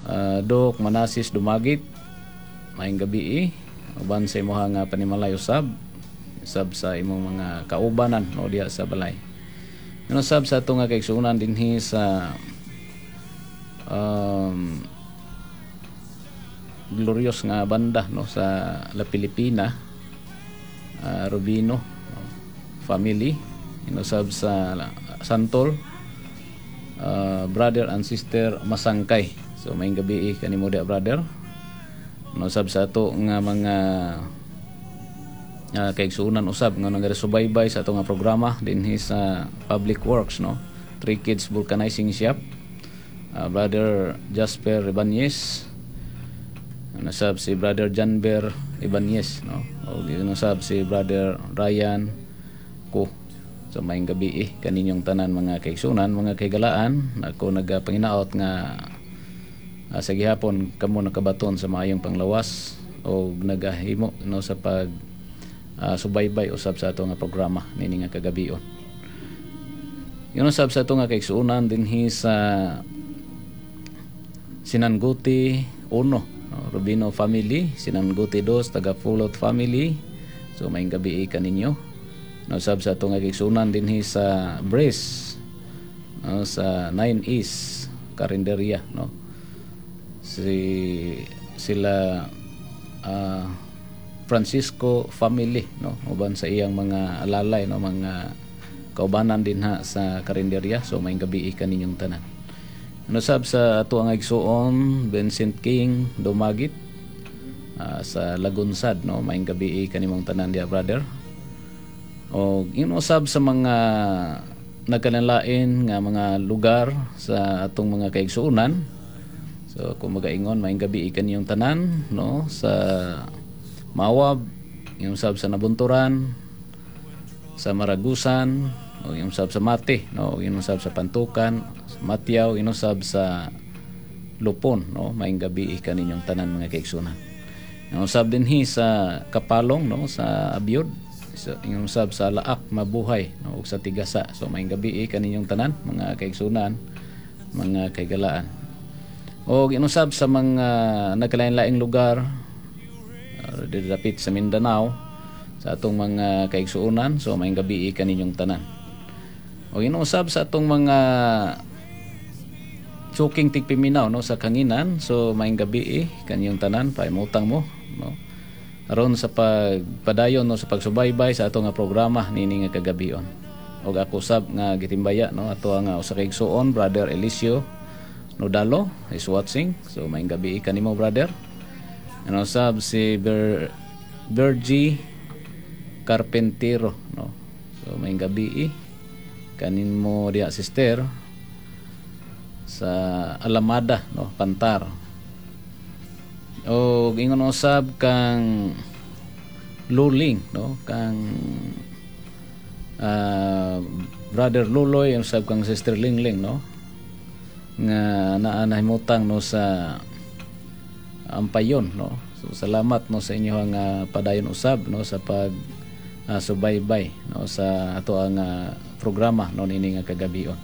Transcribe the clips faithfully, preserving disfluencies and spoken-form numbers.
uh, Dok Manasis Dumagit, maayong gabi eh. Uban sa imo nga panimalay usab, usab sa imong mga kaubanan no diha sa balay. Ano sab sa ato nga kaigsuonan dinhi sa um, glorious nga banda no sa La Pilipina, uh, Rubino no, family, ino sab sa Santol, uh, brother and sister Masangkay. So maayong gabi eh, kanimo dia brother. No sab sa ato nga mga uh, kaigsuonan usab nga nagasubaybay sa ato nga programa dinhi sa Public Works no, Three Kids Vulcanizing Shop, uh, brother Jasper Ibanez, nasab si brother Janber Ibanez no, o nasab si brother Ryan ko. So maayong gabi eh, kaninyong tanan mga kaigsuonan, mga kaigalaan. Ako nagapanginaot nga uh, sa gihapon kamo nakabaton sa maayong panglawas o nagahimo no sa pag uh, subaybay usab sa ato nga programa nini nga kagabion. Yun usab sa ato nga kaigsuonan dinhi sa Sinanguti uno no, Rubino family, Sinanguti dos taga Fulot family. So maayong gabi eh, kaninyo. No sab sa ato nga kaigsuonan dinhi sa Brace no, sa nine East Carinderia no, si sila uh, Francisco family no, uban sa iyang mga alalay no, mga kaubanan dinha sa Carinderia. So maayong gabi eh, kaninyong tanan. Ano sab sa ato ang igsuon Vincent King Dumagit, uh, sa Lagunsad no, maayong gabi eh, kanimong tanan dia brother. O inusab sa mga nagkanalain nga mga lugar sa atong mga kaigsuonan. So kung magaingon maayong gabi ikan yung tanan no, sa Mawab, inusab sa Nabunturan, sa Maragusan, o inusab sa Mati no, inusab sa Pantukan, sa Matyaw, inusab sa Lupon no, maayong gabi ikan ninyong tanan mga kaigsuonan. Inusab dinhi sa Kapalong no, sa Abiod, so, yung sab sa Laak Mabuhay no, ug sa Tigasa. So maayong gabi eh, kaninyong tanan mga kaigsuonan, mga kaigalaan. O inusab sa mga nagkalain-laing lugar uh, didapit sa Mindanao sa atong mga kaigsuonan. So maayong gabi eh, kaninyong tanan. O inusab sa atong mga Suking Tigpiminaw no, sa Kanginan. So maayong gabi eh, kaninyong tanan, paimutang mo no, aron sa pagpadayon no, sa pagsubaybay sa ato nga programa nini nga kagabion. Og ako sab nga gitimbaya no, ato nga usa ka igsuon brother Elisio Nodalo is watching. So maayong gabi kanimo brother. Ano sab si Ber Bergie Carpentero no. So maayong gabi kanimo dia sister sa Alamada no, Pantar. O ingon usab kang Luling no, kang uh, brother Luloy, usab kang sister Lingling no, nga naa nahimutang no sa Ampayon no. So salamat no sa inyo nga uh, padayon usab no sa pag uh, subaybay no sa ato ang uh, programa no nini nga kagabion.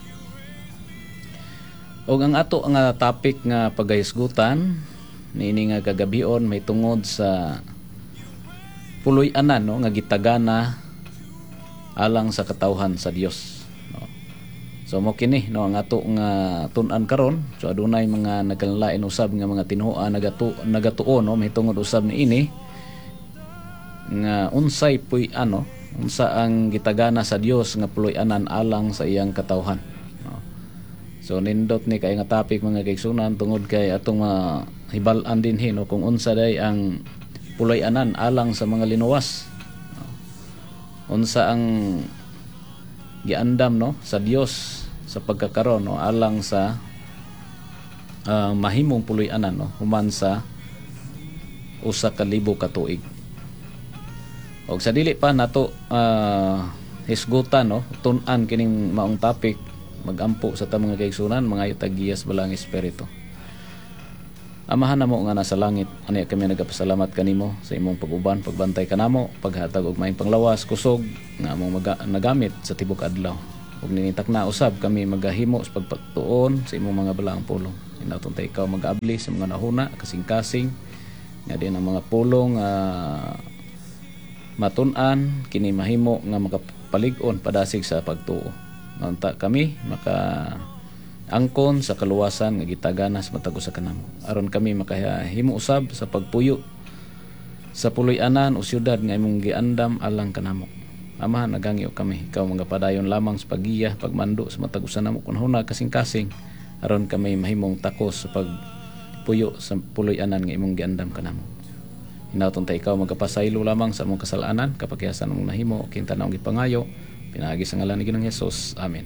Og ang ato nga topic nga pagahisgutan nini nga kagabion may tungod sa puloy-anan no, nga gitagana alang sa katawhan sa Dios no. So mo kini no ang ato nga tun-an karon. So adunay mga nagkanlain usab nga mga tinhuan nagatu nagatuon no, may tungod usab niini nga unsay puy-an no, unsa ang gitagana sa Dios nga puloy-anan alang sa iyang katawhan no. So nindot ni kay nga topic mga kaigsuonan tungod kay atong mga hibal-an dinhi no, kung unsa day ang puloy-anan alang sa mga linuwas no. Unsa ang giandam no sa Dios sa pagkakaron no alang sa uh, mahimong puloy-anan no human sa usa ka libo ka tuig. Og sa dili pa nato uh, hisgutan no tun-an kining maong topic, magampo sa ta mga kaigsuonan mga tagiyas balang espiritu. Amahan namo nga nasa langit, ani kami nagapasalamat kanimo sa imong pag-uban, pagbantay kanamo, paghatag og maayong panglawas, kusog nga among maga- nagamit sa tibok adlaw. Ug ninitak na usab kami magahimo sa pagpatuon sa imong mga balaang pulong. Hinautong ta ikaw mag-abli sa mga nahuna kasing-kasing nga din ang mga pulong uh, matun-an kini mahimo nga makapalig-on padasig sa pagtuo. Nanta kami maka angkon sa kaluwasan nga gitagana sa matag usa ka namo. Aron kami makahimo usab sa pagpuyo sa puloy-anan o syudad nga imong giandam alang kanamo. Ama, nagangyo kami ikaw mga padayon lamang sa pagiya pagmando sa matag usa namo kunhuna kasing-kasing aron kami mahimong takos sa pagpuyo sa puloy-anan nga imong giandam kanamo. Hinautong ta ikaw magapasaylo lamang sa among kasalanan kapagyasan mong nahimo kinta naong gipangayo pinaagi sa ngalan ni Ginoong Hesus. Amen.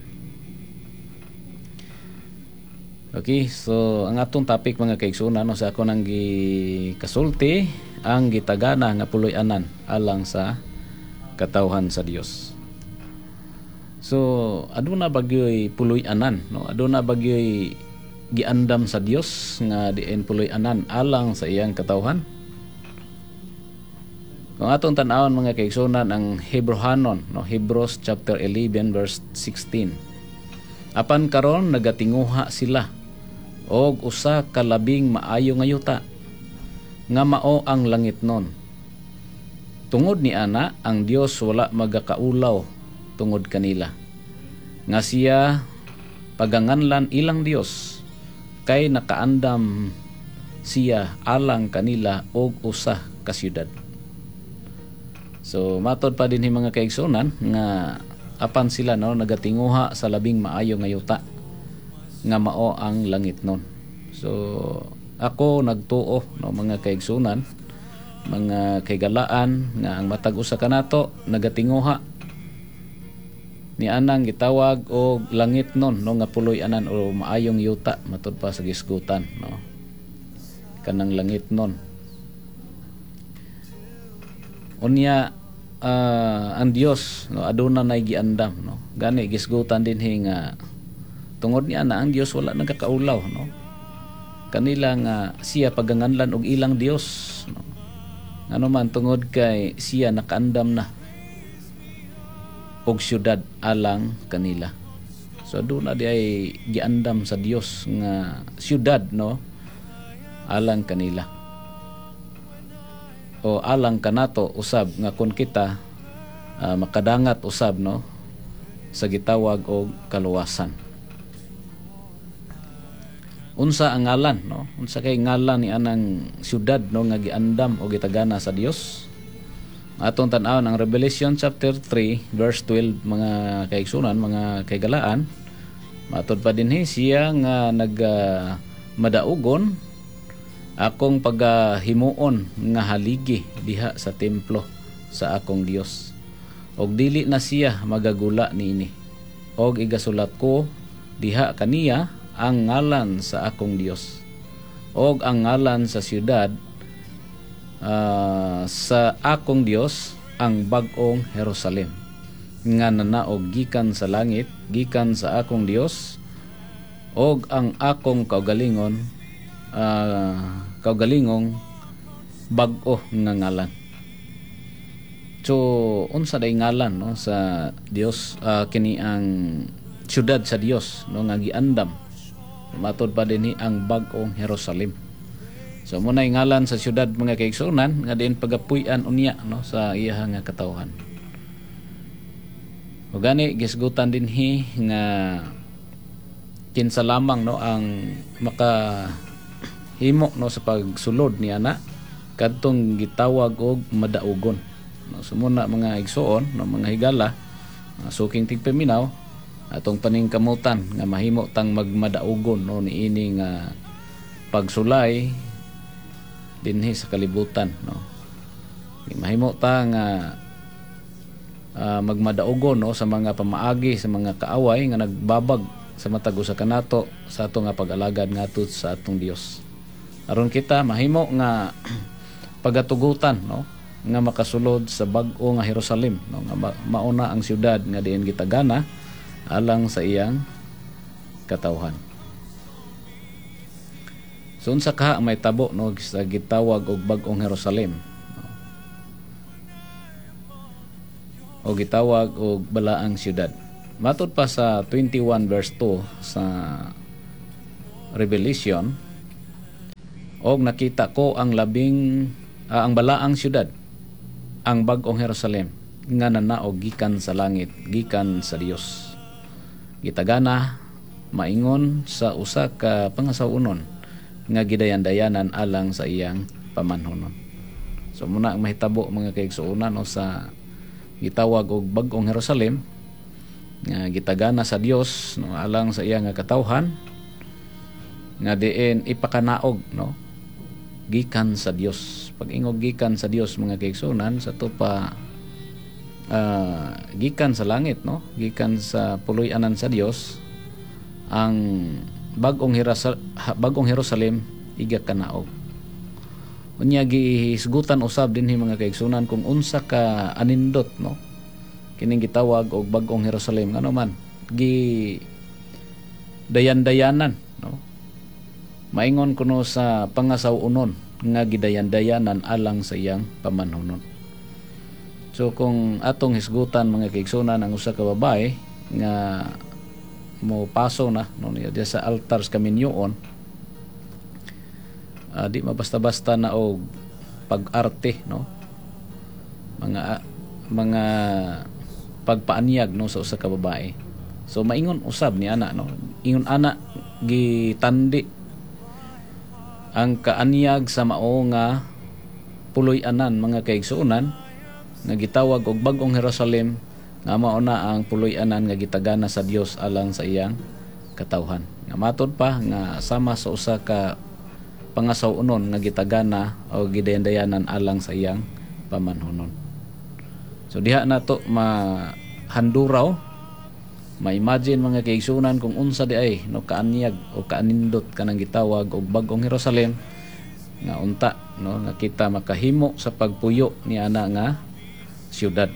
Okay, so ang atong topic mga kaigsunan no, sa ako nang gikasulti ang gitagana nga puloy-anan alang sa katawhan sa Dios. So aduna bagyoy puloy-anan no, aduna bagyoy giandam sa Dios nga diin puloy-anan alang sa iyang katawhan. Kung atong tan-awon mga kaigsunan ang Hebrehanon no, Hebrews chapter eleven verse sixteen. Apan karon nagatinguha sila og usa ka labing maayo nga yuta nga mao ang langit nun. Tungod ni ana ang Dios wala magakaulaw tungod kanila. Nga siya paganganlan ilang Dios kay nakaandam siya alang kanila og usa ka syudad. So matod pa din hi mga kaigsunan nga apan sila no nagatinguha sa labing maayo nga yuta nga mao ang langit nun. So ako nagtuo no mga kaigsunan, mga kaigalaan nga ang matag usa kanato nagatinguha ni anang gitawag og langit nun no nga puloy-anan o maayong yuta matod pa sa gisgutan no. Kanang langit nun. Unya uh, ang Dios no aduna nay giandam no. Gani gisgutan din nga tungod niya na ang Dios wala nagakaulaw no. Kanila nga siya paganganlan og ilang Dios no. Ano man tungod kay siya nakaandam na og syudad alang kanila. So aduna di ay giandam sa Dios nga syudad no alang kanila. O alang kanato usab nga kun kita uh, makadangat usab no sa gitawag og kaluwasan. Unsa ang ngalan no? Unsa kay ngalan ni anang syudad no nga giandam o gitagana sa Dios? Atong tan-awon ang Revelation chapter three verse twelve mga kaigsunan, mga kaigalaan. Matod pa dinhi siya nga nag uh, madaugon akong pagahimuon nga haligi diha sa templo sa akong Dios. Og dili na siya magagula niini. Og igasulat ko diha kaniya ang ngalan sa akong Dios. Og ang ngalan sa siyudad uh, sa akong Dios ang bag-ong Jerusalem nga nanaog gikan sa langit, gikan sa akong Dios, og ang akong kaugalingon uh, kaugalingong bag-o nga ngalan. So unsa day ngalan no sa Dios uh, kini ang syudad sa Dios no nga giandam matod pa dinhi ang bag-ong Jerusalem. So mo nay ngalan sa syudad mga kaigsunan nga diin pagapuy-an unya no sa iyang nga katawhan. O gani gisgutan dinhi nga kinsa lamang no ang maka himo no sa pagsulod ni ana kadtong gitawag og madaugon no sumuna mga igsuon no mga higala uh, suking tigpaminaw atong paningkamutan nga mahimo tang magmadaugon no niini nga pagsulay dinhi sa kalibutan no mahimo ta nga uh, magmadaugon no sa mga pamaagi sa mga kaaway nga nagbabag sa matag usa kanato sa ato nga pag-alagad ngadto sa atong Dios. Aron kita mahimo nga pagatugutan no nga makasulod sa bag-o nga Jerusalem no nga ma- mauna ang syudad nga diin gitagana alang sa iyang katawhan. So unsa ka may tabo no sa gitawag og bag-ong Jerusalem no? O gitawag og balaang syudad. Matod pa sa twenty-one verse two sa Revelation, og nakita ko ang labing ah, ang balaang syudad, ang bag-ong Jerusalem nga nanaog gikan sa langit, gikan sa Dios. Gitagana maingon sa usa ka pangasawunon nga gidayan-dayanan alang sa iyang pamanhonon. So muna ang mahitabo mga kaigsuonan o sa gitawag og bag-ong Jerusalem nga gitagana sa Dios no alang sa iyang katawhan nga diin ipakanaog no gikan sa Dios. Pag ingog gikan sa Dios mga kaigsuonan sa to pa uh, gikan sa langit no gikan sa puloy-anan sa Dios ang bagong Jerusalem, bagong Jerusalem iga kanaog. Unya gihisgutan usab dinhi mga kaigsunan kung unsa ka anindot no kining gitawag og bagong Jerusalem ngano man gi dayan-dayanan no. Maingon kuno sa pangasaw-unon nga gidayan-dayanan alang sa iyang pamanhonon. So kung atong hisgutan mga kaigsunan ang usa ka babae nga mo paso na no niya sa altar sa kaminyoon, uh, di mabasta-basta na og pag-arte no mga mga pagpaanyag no sa usa ka babae. So maingon usab ni ana no ingon ana gitandi ang kaanyag sa mao nga puloy-anan mga kaigsuonan nga gitawag og bag-ong Jerusalem nga mao na ang puloy-anan nga gitagana sa Dios alang sa iyang katawhan. Nga matod pa nga sama sa usa ka pangasaw-unon nga gitagana o gidayan-dayanan alang sa iyang pamanhonon. So diha nato mahanduraw, ma-imagine mga kaigsunan kung unsa di ay no kaanyag o kaanindot kanang gitawag og bag-ong Jerusalem nga unta no nga kita makahimo sa pagpuyo ni ana nga siyudad.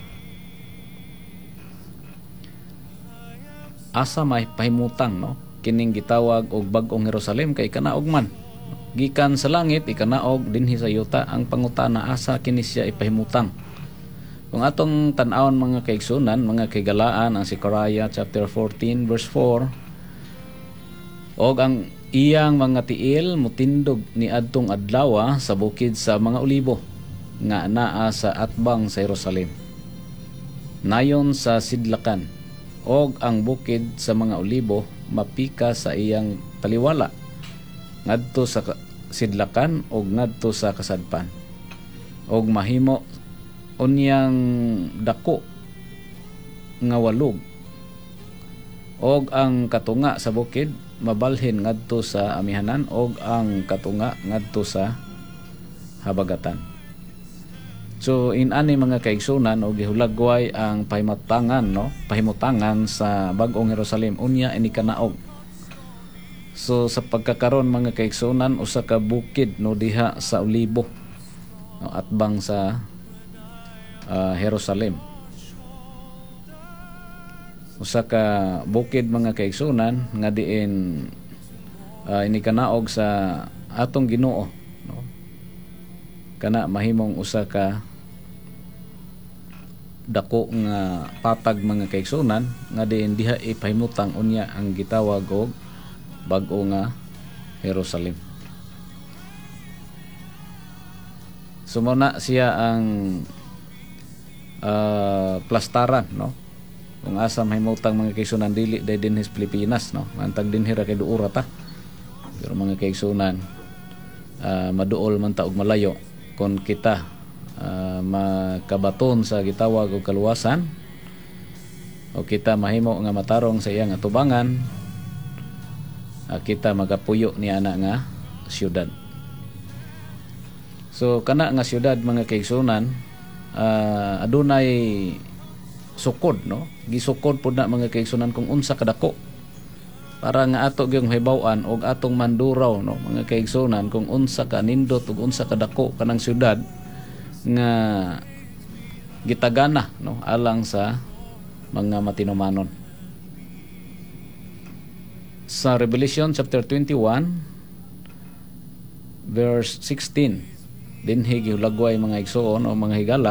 Asa may pahimutang no kining gitawag og bag-ong Jerusalem kay kanaog man gikan sa langit ikanaog dinhi sa yuta. Ang pangutana asa kini siya ipahimutang. Kung atong tan-awon mga kaigsunan mga kaigalaan ang Zechariah chapter fourteen verse four, og ang iyang mga tiil mutindog ni adtong adlaw sa bukid sa mga olibo nga naa sa atbang sa Jerusalem nayon sa sidlakan, og ang bukid sa mga olibo mapika sa iyang taliwala ngadto sa sidlakan og ngadto sa kasadpan, og mahimo unyang dako nga walog, og ang katunga sa bukid mabalhin ngadto sa amihanan, og ang katunga ngadto sa habagatan. So in ani mga kaigsunan og gihulagway ang pahimutangan no pahimutangan sa bag-ong Jerusalem unya ini kanaog. So sa pagkakaron mga kaigsunan usa ka bukid no diha sa olibo no atbang sa uh, Jerusalem. Usa ka bukid mga kaigsunan nga diin uh, ini kanaog sa atong Ginoo no kana mahimong usa ka dako nga patag mga kaigsunan nga diin diha ipahimutang unya ang gitawag og bag-o nga Jerusalem. Sumuna siya ang uh, plastaran no kung asa mahimutang mga kaigsunan dili day dinhi sa Pilipinas no mantag dinhi ra kay duura ta, pero mga kaigsunan uh, maduol man ta og malayo kung kita uh, makabaton sa gitawag og kaluwasan o kita mahimo nga matarong sa iyang atubangan, uh, kita magapuyo ni ana nga siyudad. So kana nga siyudad mga kaigsunan uh, adunay sukod no gisukod pud na mga kaigsunan kung unsa kadako para nga ato gyung hibaw-an og atong manduraw no mga kaigsunan kung unsa ka nindot ug unsa kadako kanang siyudad nga gitagana no alang sa mga matinumanon. Sa Revelation chapter twenty-one verse sixteen dinhi gihulagway mga igsoon o mga higala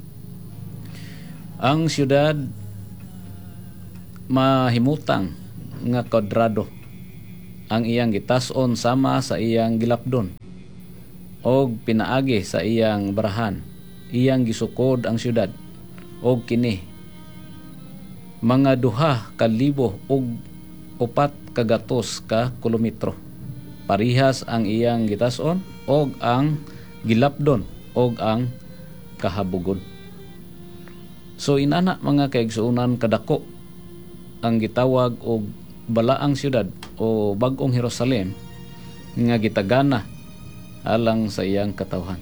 ang siyudad mahimutang nga kwadrado ang iyang gitas-on sama sa iyang gilapdon og pinaagi sa iyang barahan. Iyang gisukod ang syudad og kini mga duha ka libo og upat ka gatos ka kilometro. Parihas ang iyang gitas-on og ang gilapdon og ang kahabugon. So inana mga kaigsuonan, kadako ang gitawag og balaang syudad o bag-ong Jerusalem nga gitagana alang sa iyang katawhan.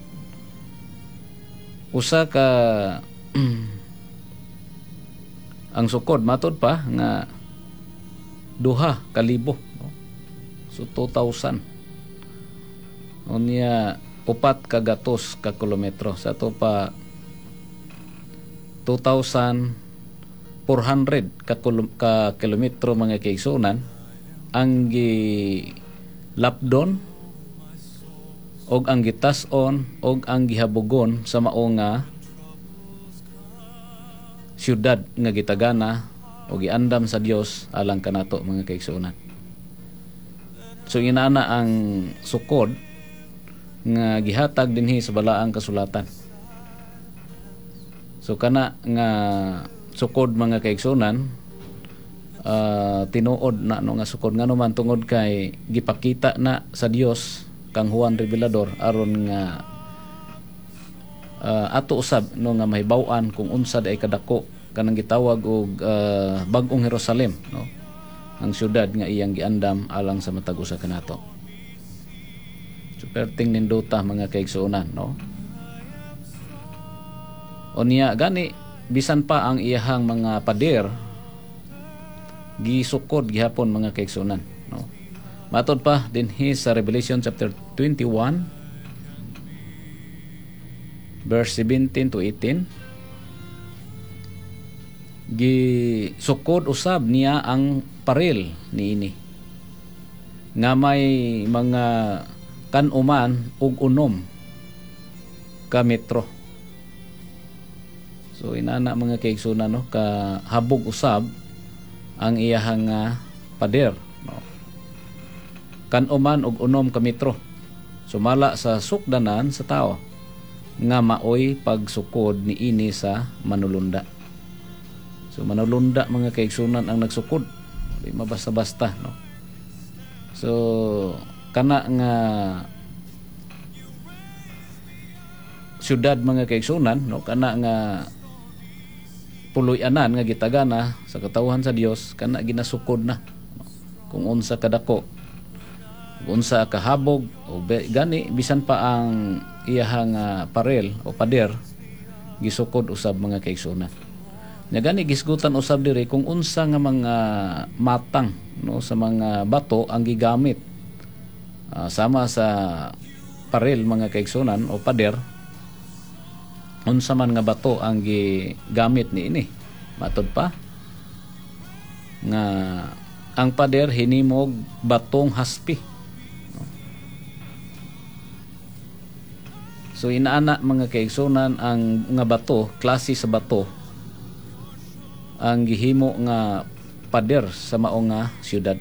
Usa ka ang sukod matod pa nga duha ka libo, no? So two thousand unya upat ka gatos ka kilometro sa to pa two thousand four hundred ka, ka kilometro mga kaigsuonan ang gi lapdon og ang gitas-on og ang gihabugon sa mao nga syudad nga gitagana o giandam sa Dios alang kanato mga kaigsuonan. So inana ang sukod nga gihatag dinhi sa balaang kasulatan. So kana nga sukod mga kaigsuonan, uh, tinuod na no nga sukod ngano man tungod kay gipakita na sa Dios kang Juan Revelador aron nga uh, ato usab no nga mahibaw-an kung unsa day kadako kanang gitawag og uh, bag-ong Jerusalem, no, ang syudad nga iyang giandam alang sa matag usa kanato. Super ting ninduta mga kaigsuonan, no. Unya gani bisan pa ang iyahang mga pader gisukod gihapon mga kaigsuonan, no. Matod pa dinhi sa Revelation chapter twenty-one verse seventeen to eighteen, gisukod usab niya ang paril niini nga may mga kanuman ug unom ka metro. So inana mga kaigsuonan, no, ka habog usab ang iyahang uh, pader, no, kanuman og unom ka metro sumala sa sukdanan sa tao nga maoy pagsukod niini sa manulunda. So manulunda mga kaigsuonan ang nagsukod, di mabasta-basta, no. So kana nga syudad mga kaigsuonan, no, kana nga puloy-anan nga gitagana sa katawhan sa Dios, kana ginasukod na, no? Kung unsa kadako, kung unsa kahabog o gani bisan pa ang iyahang uh, parel o pader gisukod usab mga kaigsuonan. Nya gani gisgutan usab diri kung unsa nga mga matang, no, sa mga bato ang gigamit uh, sama sa parel mga kaigsuonan o pader, unsa man nga bato ang gigamit niini. Matod pa nga ang pader hinimog batong haspi, no? So inaana mga kaigsuonan ang nga bato, klase sa bato ang gihimo nga pader sa mao nga syudad.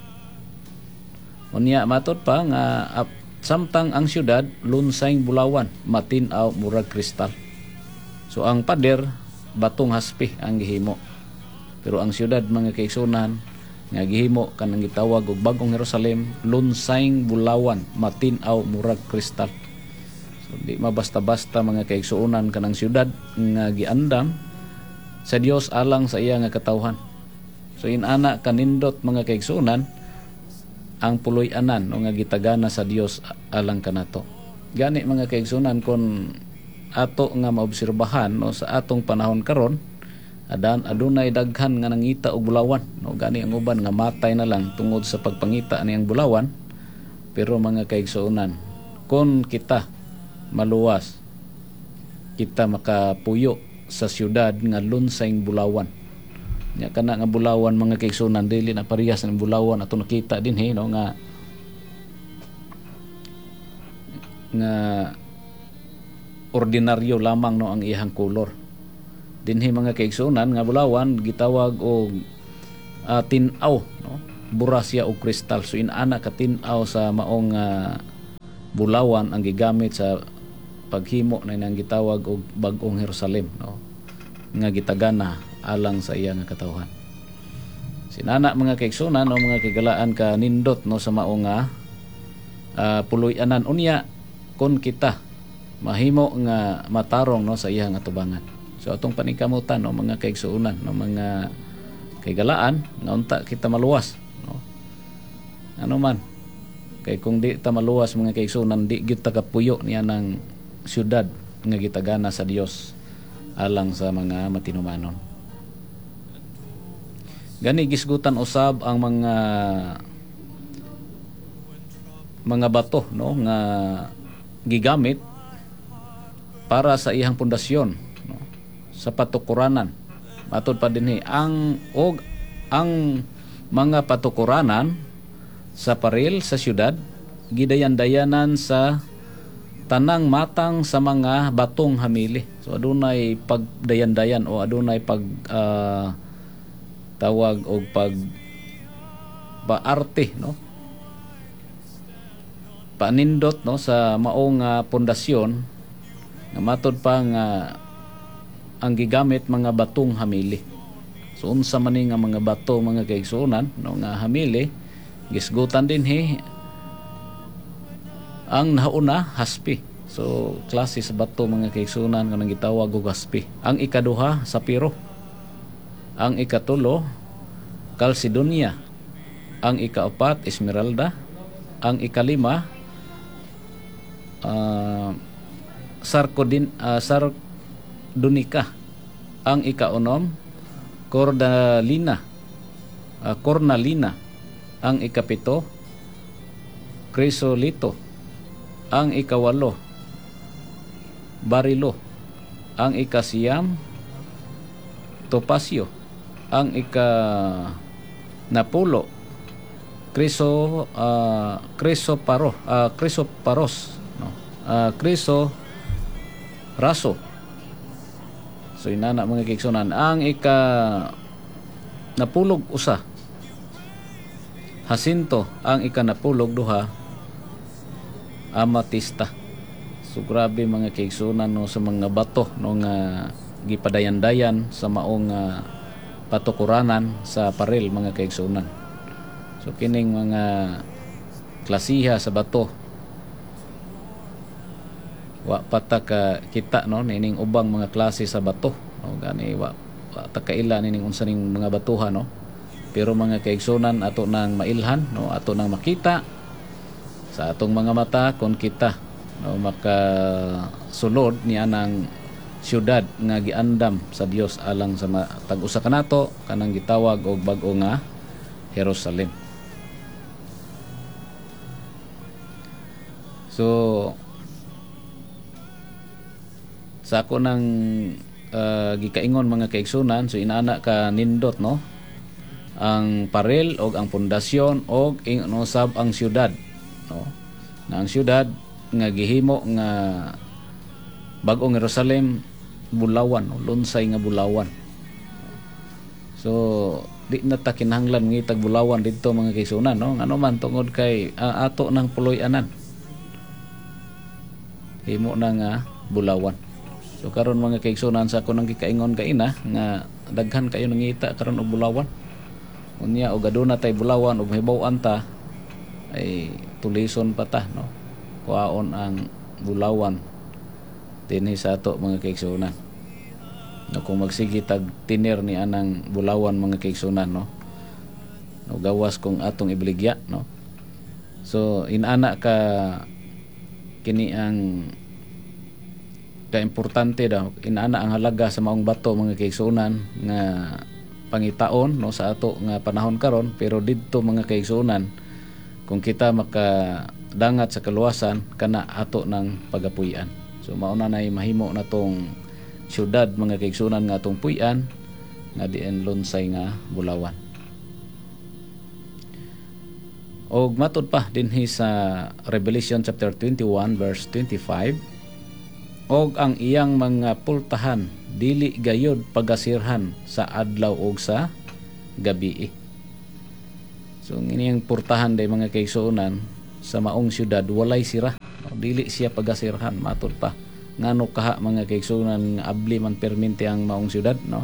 Unya matod pa nga uh, samtang ang syudad lunsayng bulawan, matin-aw murag kristal. So ang pader batong haspi ang gihimo, pero ang syudad mga kaigsuonan nga gihimo kanang gitawag og bag-ong Jerusalem lunsayng bulawan, matin-aw murag kristal. So di mabasta-basta mga kaigsuonan kanang syudad nga giandam sa Dios alang sa iya nga katawhan. So inana kanindot mga kaigsuonan ang puloy-anan o nga gitagana sa Dios alang kanato. Gani mga kaigsuonan, kun ato nga maobserbahan, no, sa atong panahon karon adan adunay daghan nga nangita og bulawan, no, gani ang uban nga matay na lang tungod sa pagpangita niyang bulawan. Pero mga kaigsuonan, kun kita maluwas, kita makapuyo sa syudad nga lunsayng bulawan. Nya kana nga bulawan mga kaigsuonan dili na parehas ng bulawan ato nakita dinhi, no, nga nga ordinaryo lamang, no, ang iyang kolor. Dinhi mga kaigsuonan nga bulawan gitawag og uh, tin-aw, no, bura siya og kristal. So inaana katin-aw sa maong uh, bulawan ang gigamit sa paghimo na nang gitawag og bag-ong Jerusalem, no, nga gitagana alang sa iya nga katawhan. Sinana mga kaigsunan o mga kagalaan ka nindot no sa maong nga uh, puloy-anan unya kun kita mahimo nga matarong no sa iyang atubangan. So atong paningkamutan no mga kaigsunan no mga kagalaan nga unta kita maluwas, no. Ano man kay kung di ta maluwas mga kaigsunan, di gyud ta kapuyo niya ng syudad nga gitagana sa Dios alang sa mga matinumanon. Gani gisgutan usab ang mga mga bato no nga gigamit para sa iyang pundasyon, no, sa patukuranan. Matod pa dinhi ang og ang mga patukuranan sa paril sa syudad gidayan-dayanan sa tanang matang sa mga batong hamili. So adunay pagdayan-dayan o adunay pag uh, tawag og pag paarte, no, panindot no sa maong uh, pundasyon nga matod pa nga ang gigamit mga batong hamili. So unsa man ni nga mga bato mga kaigsunan no nga hamili gisgutan dinhi ang nauna haspi. So klase sa bato mga kaigsunan nga nang gitawag og haspi. Ang ikaduha sapiro, ang ikatulo kalsidonia, ang ikaapat esmeralda, ang ikalima uh, sarkodin uh, sardonica, ang ikaunom cordalina uh, cornalina, ang ikapito crisolito, ang ikawalo barilo, ang ikasiyam topasyo, ang ika napulo kriso uh, krisoparo uh, krisoparos, no, uh, kriso raso. So inana mga kaigsunan ang ika napulog usa hasinto, ang ika napulog duha amatista. So grabe mga kaigsunan no sa mga bato no nga gipadayan-dayan sa maong uh, patukuranan sa paril mga kaigsunan. So kining mga klasiha sa bato wa pata ka kita no nining ubang mga klase sa bato, no, gani wa, wa ta kaila nining unsa ning mga batuhan, no, pero mga kaigsunan ato nang mailhan, no, ato nang makita sa atong mga mata kung kita no maka sulod niya ng syudad nga giandam sa Dios alang sa tag-usa kanato kanang gitawag og bag-o nga Jerusalem. So sa ako nang uh, gikaingon mga kaigsunan, so inaana ka nindot no ang parel og ang pundasyon og inusab ang syudad, no, na ang syudad nga gihimo nga bag-ong Jerusalem bulawan, no, lunsay nga bulawan. So di na ta kinahanglan ngitag bulawan didto mga kaigsunan, no, ngano man tungod kay uh, ato nang puloy-anan himo na nga bulawan. So karon mga kaigsunan sa ako nang gikaingon kaina nga daghan kayo nangita karon og bulawan. Unya og aduna tay bulawan og mahibaw-an ta ay tulison pa ta, no. Kuhaon ang bulawan dinhi sa ato mga kaigsunan. No, kung magsige tag tiner ni anang bulawan mga kaigsunan, no. No gawas kung atong ibaligya, no. So inana ka kini ang ka importante daw inaana ang halaga sa maong bato mga kaigsunan nga pangitaon no sa ato nga panahon karon, pero didto mga kaigsunan kung kita makadangat sa kaluwasan kana ato ng pagapuy-an. So mauna nay mahimo na tong syudad mga kaigsunan nga atong puy-an nga diin lunsay nga bulawan. Og matud pa dinhi sa Revelation chapter twenty-one verse twenty-five, og ang iyang mga pultahan dili gayod pagasirhan sa adlaw og sa gabi. So iniyang portahan day mga kaigsuonan sa maong syudad walay sira, no? Dili siya pagasirahan matod pa ngano kaha mga kaigsuonan nga abli man perminti ang maong syudad, no?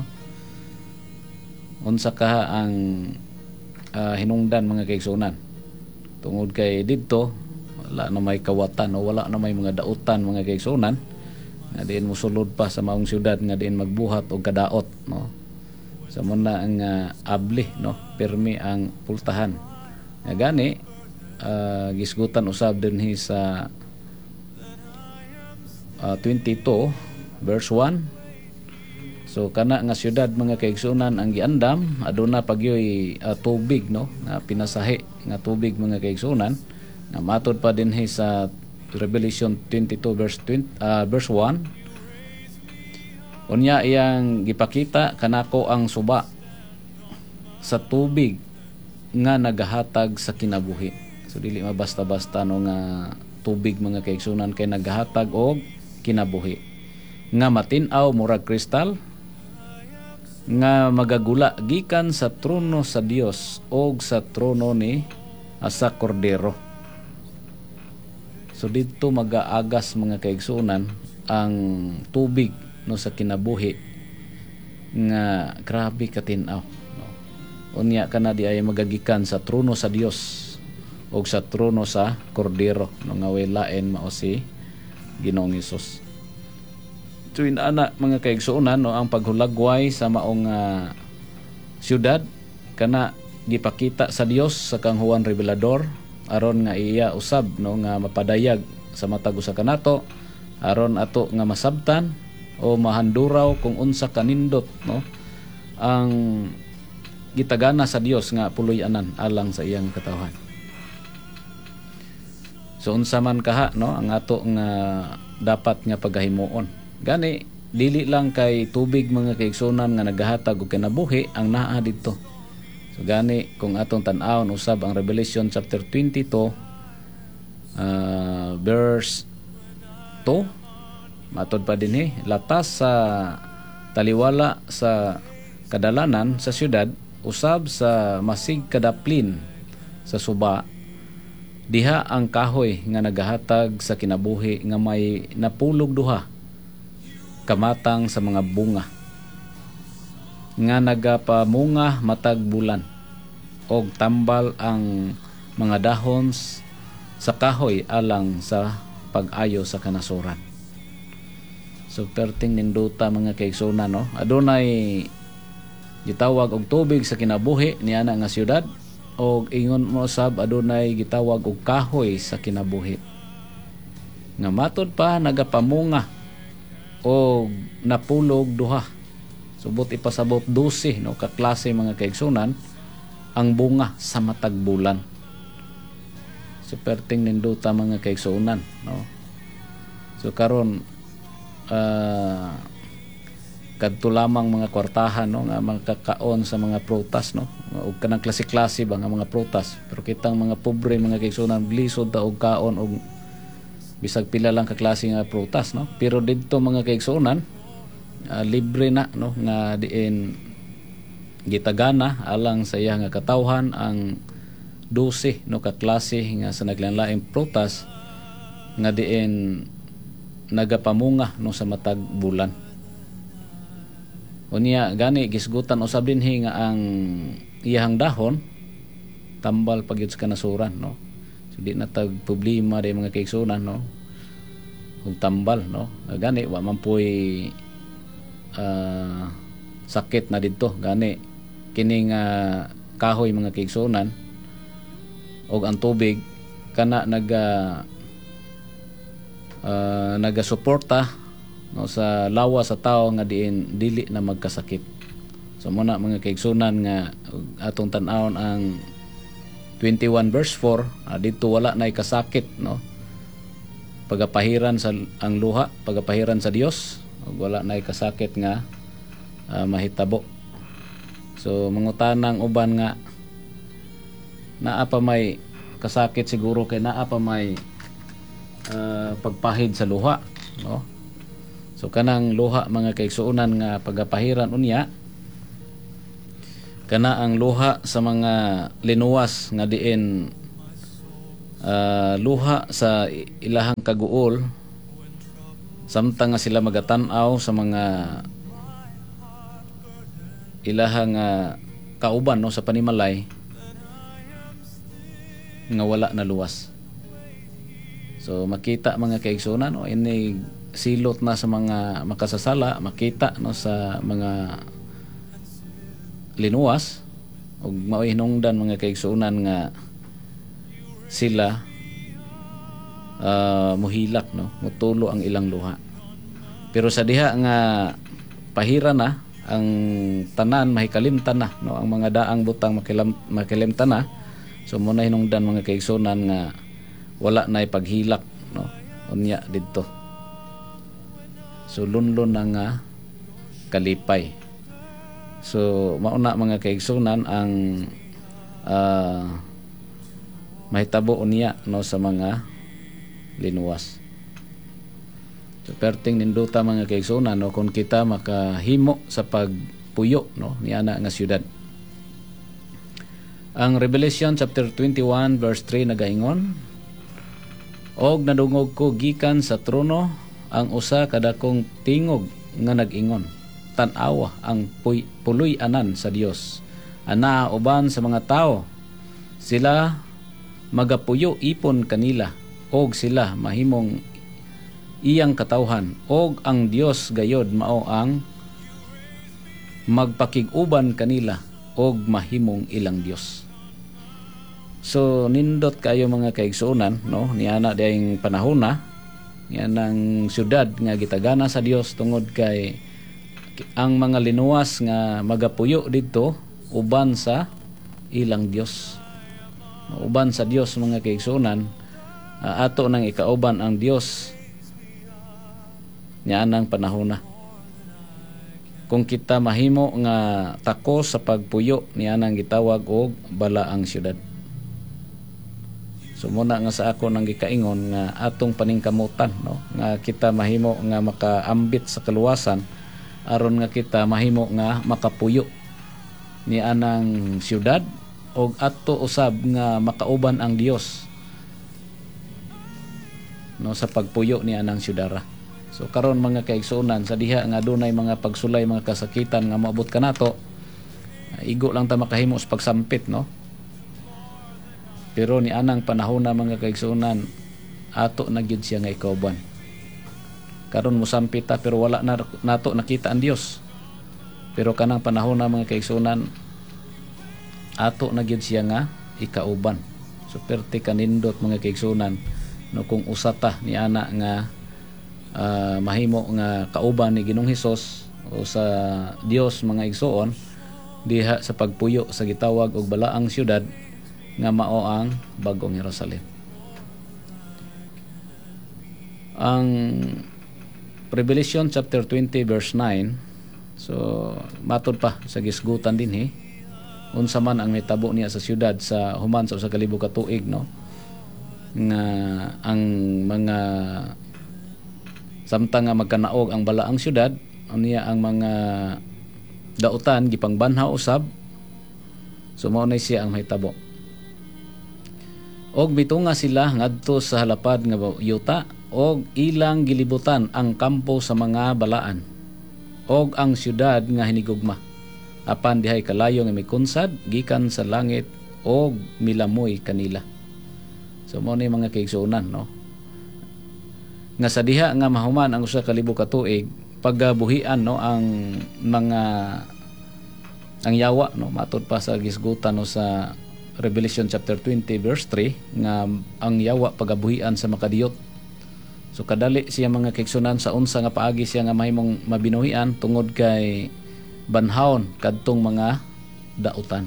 Unsa kaha ang uh, hinungdan mga kaigsuonan tungod kay didto wala na may kawatan o wala na may mga dautan mga kaigsuonan nga diin mosulod pa sa maong syudad nga diin magbuhat og kadaot, no? Sa muna ang uh, abli, no? Permi ang pultahan nga gani uh, gisgutan usab dinhi sa uh, twenty-two verse one. So kana nga syudad mga kaigsuonan ang giandam aduna pagyoy uh, tubig, no? Nga pinasahi nga tubig mga kaigsuonan nga matod pa dinhi sa Revelation twenty-two verse twenty, uh, verse one. Unya iyang gipakita kanako ang suba sa tubig nga nagahatag sa kinabuhi. So dili mabasta-basta no nga tubig mga kaigsuonan kay nagahatag og kinabuhi. Nga matin-aw murag kristal nga magagula gikan sa trono sa Dios og sa trono ni asa Kordero. So dito mag-aagas mga kaigsuonan ang tubig, no, sa kinabuhi nga grabe katin-aw, no? Unya kana di ay magagikan sa trono sa Dios og sa trono sa Kordero, no, nga way lain mao si Ginoong Hesus. So ana mga kaigsuonan, no, ang paghulagway sa maong uh, syudad kana gipakita sa Dios sa kang Juan Revelador aron nga iya usab, no, nga mapadayag sa matag usa kanato aron ato nga masabtan o mahanduraw kung unsa kanindot, no, ang gitagana sa Dios nga puloy-anan alang sa iyang katawhan. So unsa man kaha, no, ang ato nga dapat nga pagahimuon. Gani dili lang kay tubig mga kaigsuonan nga nagahatag og kinabuhi ang naa didto. So gani kung atong tan-awon usab ang Revelation chapter twenty-two uh, verse two, matod pa dinhi latas sa taliwala sa kadalanan sa syudad usab sa masig kadaplin sa suba diha ang kahoy nga nagahatag sa kinabuhi nga may napulog duha kamatang sa mga bunga nga nagapamunga matag bulan og tambal ang mga dahon sa kahoy alang sa pag-ayo sa kanasuran. So perting ninduta mga kaigsuonan, no, adunay gitawag og tubig sa kinabuhi niana nga syudad og ingon mo sab adunay gitawag og kahoy sa kinabuhi nga matod pa nagapamunga o napulog duha. Subot ipasabot dose, no, kaklase mga kaigsuonan ang bunga sa matag bulan. So perting ninduta mga kaigsuonan, no. So karon uh, kadto lamang mga kwartahan, no, nga makakaon sa mga prutas, no, ug kanang klase-klase ba nga mga prutas, pero kitang mga pobre mga kaigsuonan lisod ta og kaon og bisag pila lang ka klase nga prutas, no, pero didto mga kaigsuonan uh, libre na, no, nga diin gitagana alang sa iya nga katawhan ang dose, no, ka klase nga sa naglain-laing prutas nga diin nagapamunga, no, sa matag bulan. Unya gani gisgutan usab dinhi nga ang iyang dahon tambal pagyud sa kanasuran, no. So di na tag problema day mga kaigsuonan, no, ug tambal, no, gani wa man poy uh, sakit na didto gani kining uh, kahoy mga kaigsuonan og ang tubig kana naga uh, naga-suporta, no, sa lawa sa tao nga diin dili na magkasakit. So muna mga kaigsuonan nga atong tan-awon ang twenty-one verse four, uh, dito wala na kasakit, no, pagapahiran sa ang luha, pagapahiran sa Dios, ug wala na kasakit nga uh, mahitabo. So mangutanang uban nga naa pa may kasakit siguro kay naa pa may uh, pagpahid sa luha, no. So kanang luha mga kaigsuonan nga pagapahiran unya kana ang luha sa mga linuwas nga diin uh, luha sa ilahang kaguol samtang nga sila magatan-aw sa mga ilahang uh, kauban no sa panimalay nga wala na luwas. So makita mga kaigsunan no ini silot na sa mga makasasala, makita no sa mga linuwas ug mao'y hinungdan mga kaigsunan nga sila uh, muhilak no mutulo ang ilang luha. Pero sa diha nga pahira na ang tanan mahikalimtan na no ang mga daang butang makilam, makilimtan na. So muna hinungdan mga kaigsunan nga wala na paghilak no unya didto. So lunlon na nga kalipay. So mauna mga kaigsunan ang uh, mahitabo unya no sa mga linuwas. So perting ninduta mga kaigsunan no kung kita makahimo sa pagpuyo no niana nga syudad. Ang Revelation chapter twenty-one verse three nagaingon, og nadungog ko gikan sa trono ang usa kadakong tingog nga nag-ingon, tan-awa ang puy, puloy-anan sa Dios ana uban sa mga tao, sila magapuyo ipon kanila og sila mahimong iyang katawhan og ang Dios gayod mao ang magpakig-uban kanila og mahimong ilang Dios. So nindot kayo mga kaigsunan no niana diayng panahon na yan ang syudad nga gitagana sa Dios tungod kay ang mga linuwas nga magapuyo dito uban sa ilang Dios. Uban sa Dios mga kaigsunan, uh, ato nang ikauban ang Dios niya nang panahon na. Kung kita mahimo nga takos sa pagpuyo niya nang gitawag og balaang syudad. So muna nga sa ako nang gikaingon nga atong paningkamutan no nga kita mahimo nga makaambit sa kaluwasan aron nga kita mahimo nga makapuyo ni anang syudad og ato usab nga makauban ang Dios no sa pagpuyo ni anang syudara. So karon mga kaigsunan sa diha nga dunay mga pagsulay mga kasakitan nga moabot kanato, igo lang ta makahimo sa pagsampit no. Pero ni anang panahon na mga kaigsunan ato na gyud siya nga ikauban. Karon mosampit ta pero wala na nato nakita ang Dios. Pero kanang panahon na mga kaigsunan ato na gyud siya nga ikauban. So perti kanindot mga kaigsunan no kung usata ni ana nga uh, mahimo nga kauban ni Ginoong Hesus o sa Dios mga igsoon diha sa pagpuyo sa gitawag og balaang syudad nga mao ang bagong Jerusalem. Ang Revelation chapter twenty verse nine, so matod pa sa gisgutan din he unsa man ang mitabo niya sa syudad sa human sa usa ka libo ka tuig no nga ang mga samtang nga magkanaog ang balaang syudad niya ang mga dautan gipangbanhaw usab. So mao na siya ang mahitabo. Og mitunga sila ngadto sa halapad nga yuta og ilang gilibutan ang kampo sa mga balaan og ang syudad nga hinigugma apan dihay kalayo nga mikunsad gikan sa langit og milamoy kanila. So mao ni mga kaigsuonan no nga sa diha nga mahuman ang usa ka libo ka tuig paggabuhian no ang mga ang yawa no matud pa sa gisgutan no sa Revelation chapter twenty verse three nga ang yawa pagabuhian sa makadiyot. So kadali siya mga kaigsunan sa unsa nga paagi siya nga mahimong mabinuhian tungod kay banhawon kadtong mga dautan.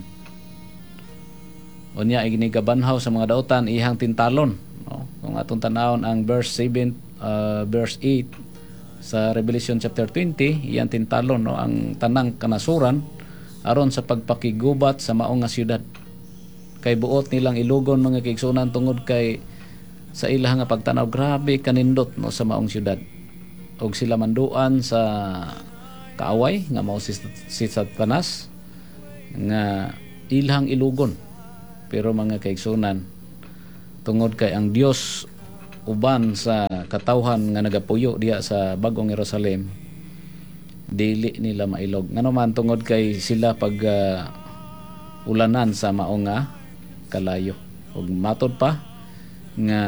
Unya iginigabanhaw sa mga dautan ihang tintalon no. Kung atong tan-awon ang verse seven uh, verse eight sa Revelation chapter twenty iyang tintalon no ang tanang kanasuran aron sa pagpakigubat sa maong nga syudad. Kay buot nilang ilugon mga kaigsunan tungod kay sa ilang nga pagtanaw grabe kanindot no sa maong syudad og sila manduan sa kaaway nga mao si, si Satanas nga ilhang ilugon. Pero mga kaigsunan, tungod kay ang Dios uban sa katawhan nga nagapuyo diya sa bagong Jerusalem, dili nila mailog. Ngano man tungod kay sila pag uh, ulanan sa mao nga kalayo. Ug matod pa nga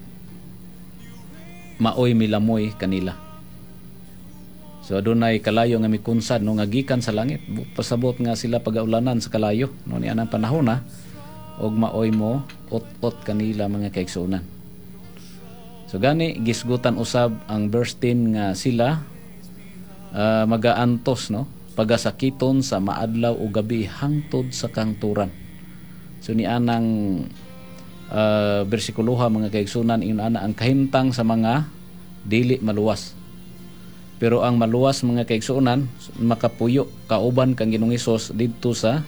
maoy milamoy kanila. So adunay kalayo nga mikunsad no nga gikan sa langit. Pasabot nga sila pagaulanan sa kalayo no ni anang panahon na og maoy mo ot-ot kanila mga kaigsunan. So gani gisgutan usab ang verse ten nga sila uh, magaantos no pagasakiton sa maadlaw o gabi hangtod sa kangturan. So ni anang uh, bersikuloha mga kaigsunan ingon ana ang kahimtang sa mga dili maluwas. Pero ang maluwas mga kaigsunan makapuyo kauban kang Ginoong Hesus didto sa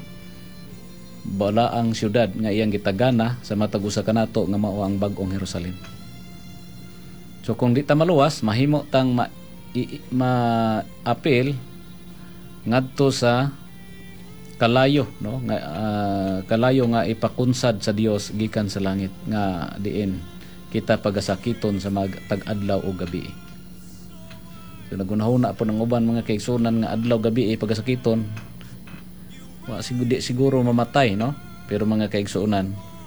balaang syudad nga iyang gitagana sa matag usa kanato nga mao ang bag-ong Jerusalem. So kung di ta maluwas, mahimo tang ma, ma-apil ngadto sa kalayo no nga uh, kalayo nga ipakunsad sa Dios gikan sa langit nga diin kita pagasakiton sa mag-tag-adlaw o gabi. So nagunahuna po ng uban mga kaigsunan nga adlaw gabi eh, pagasakiton wa siguro siguro mamatay no pero mga kaigsunan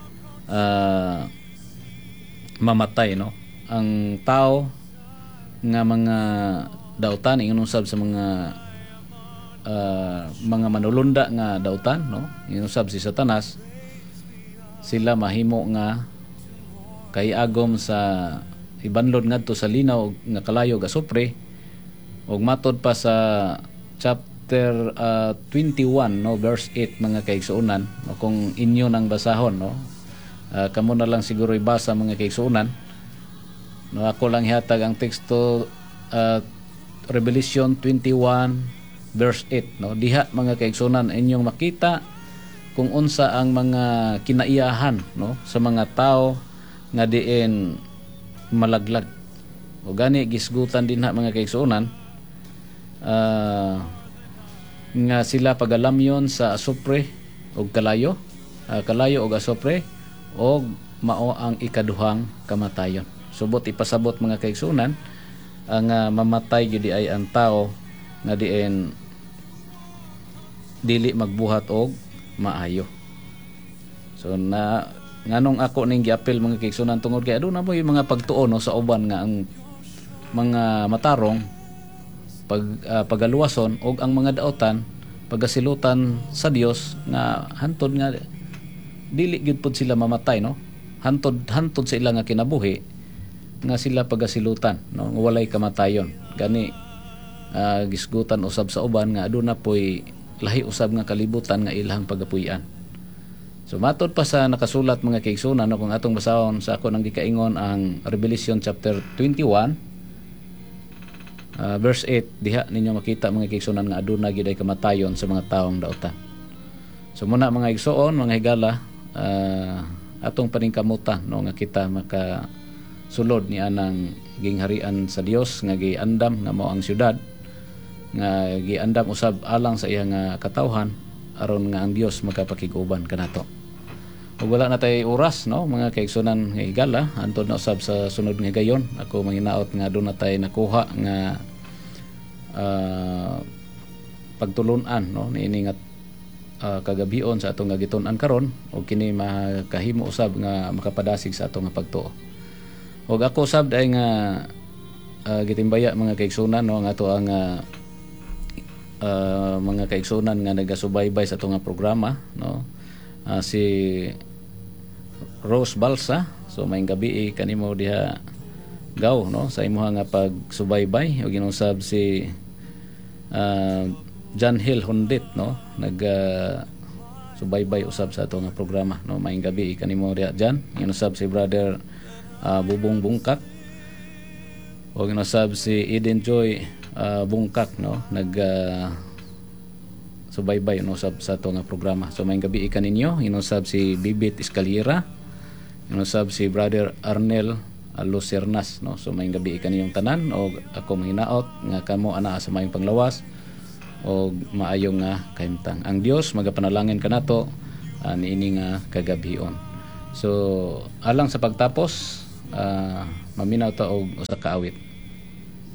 uh, mamatay no ang tao nga mga dautan ingon usab sa mga uh, mga manulunda nga dautan no ingon usab si Satanas sila mahimo nga kay agom sa ibanlod ngadto sa linaw nga kalayo ga sopre ug matod pa sa chapter uh, twenty-one no verse eight mga kaigsuonan no, kung inyo nang basahon no uh, kamo na lang siguro ibasa mga kaigsuonan no ako lang hihatag ang teksto uh, Revelation twenty-one verse eight no diha mga kaigsuonan inyong makita kung unsa ang mga kinaiyahan no sa mga tao nga diin malaglag o gani gisgutan din ha mga kaigsuonan uh, nga sila pagalamyon sa asupre o kalayo uh, kalayo o asupre o mao ang ikaduhang kamatayon. Subot ipasabot mga kaigsunan ang uh, mamatay gyud ay ang tao nga diin dili magbuhat og maayo. So na nganong ako ning giapil mga kaigsunan tungod kay aduna mo yung mga pagtuon no, sa uban nga ang mga matarong pag uh, pagaluwason og ang mga daotan pagasilutan sa Dios nga hantod nga dili gyud pud sila mamatay no hantod hantod sa ila nga kinabuhi nga sila pagasilutan no walay kamatayon gani uh, gisgutan usab sa uban nga aduna poy lahi usab nga kalibutan nga ilang pagapuy-an. So matod pa sa nakasulat mga kaigsunan no kung atong basahon sa ako nang gikaingon ang Revelation chapter twenty-one uh, verse eight diha ninyo makita mga kaigsunan nga aduna gyud ay kamatayon sa mga taong daotan. So muna mga igsoon mga higala uh, atong paningkamutan no nga kita maka sulod ni anang gingharian sa Dios nga giandam nga mao ang syudad nga giandam usab alang sa iyang uh, katawhan aron nga ang Dios magapakiguban kanato. Ug wala na tay oras no mga kaigsunan nga higala antod na usab sa sunod nga gayon ako manginaot nga aduna tay nakuha nga uh, pagtulun-an no niini nga uh, kagabion sa atong gagitun-an karon ug kini makahimo usab nga makapadasig sa atong nga pagtuo. Og ako sab ay nga uh, gitimbaya mga kaigsunan no nga ato ang uh, uh, mga kaigsunan nga nagasubaybay sa atong nga programa no uh, si Rose Balsa so maayong gabi eh, kanimo diha gaw no sa imuha nga pagsubaybay og ginusab si uh, John Hill Hundit no nag uh, subaybay usab sa atong nga programa no maayong gabi eh, kanimo diha Jan ginusab si brother Uh, Bubong Bungkak o ginusab si Eden Joy uh, Bungkak no nag uh, subaybay no usab sa ato nga programa. So maayong gabi ikan ninyo ginusab si Bibit Escalera ginusab si brother Arnel Lucernas no so maayong gabi ikan ninyong tanan o ako mahinaot nga kamo ana sa maayong panglawas o maayong nga kahimtang. Ang Dios magapanalangin kanato uh, niini nga kagabhion. So alang sa pagtapos, uh, maminaw ta og usa ka awit.